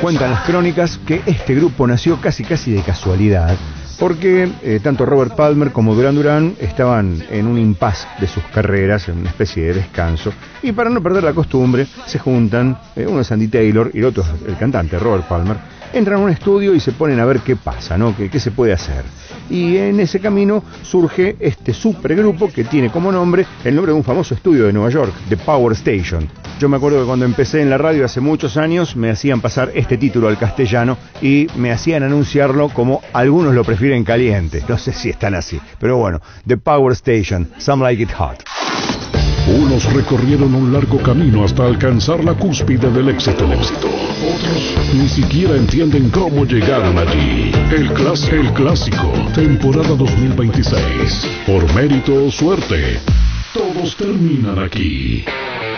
Cuentan las crónicas que este grupo nació casi de casualidad, porque tanto Robert Palmer como Duran Duran estaban en un impasse de sus carreras, en una especie de descanso, y para no perder la costumbre se juntan, uno es Andy Taylor y el otro es el cantante Robert Palmer, entran a un estudio y se ponen a ver qué pasa, ¿no? ¿Qué se puede hacer? Y en ese camino surge este supergrupo que tiene como nombre el nombre de un famoso estudio de Nueva York, The Power Station. Yo me acuerdo que cuando empecé en la radio hace muchos años me hacían pasar este título al castellano y me hacían anunciarlo como algunos lo prefieren caliente. No sé si están así, pero bueno, The Power Station, Some Like It Hot. Unos recorrieron un largo camino hasta alcanzar la cúspide del éxito. Otros ni siquiera entienden cómo llegaron allí. El clásico, temporada 2026. Por mérito o suerte, todos terminan aquí.